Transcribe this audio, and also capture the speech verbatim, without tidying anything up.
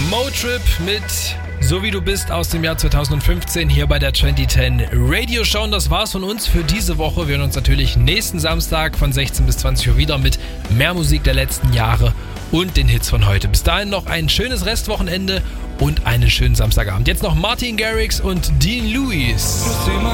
Motrip mit So wie du bist aus dem Jahr zweitausendfünfzehn hier bei der zwanzig zehn Radio Show. Und das war's von uns für diese Woche. Wir hören uns natürlich nächsten Samstag von sechzehn bis zwanzig Uhr wieder mit mehr Musik der letzten Jahre und den Hits von heute. Bis dahin noch ein schönes Restwochenende und einen schönen Samstagabend. Jetzt noch Martin Garrix und Dean Lewis.